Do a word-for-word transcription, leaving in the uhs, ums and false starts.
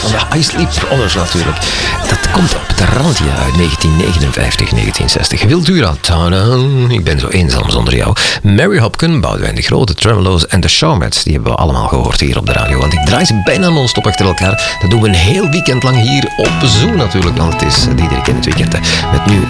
Ja, I Sleep Others natuurlijk. Dat komt op het randje uit negentien negenenvijftig, negentien zestig. Wiltura, tada, ik ben zo eenzaam zonder jou. Mary Hopkin, Boudewijn de Grote, Tremolo's en de Shawmats, die hebben we allemaal gehoord hier op de radio. Want ik draai ze bijna non-stop achter elkaar. Dat doen we een heel weekend lang hier op Zoo natuurlijk, want het is Diederik in het weekend. Met nu